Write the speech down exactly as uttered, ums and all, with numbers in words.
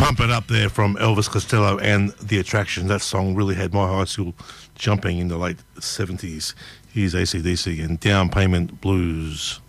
Pump It Up there from Elvis Costello and The Attraction. That song really had my high school jumping in the late seventies. Here's A C D C and Down Payment Blues.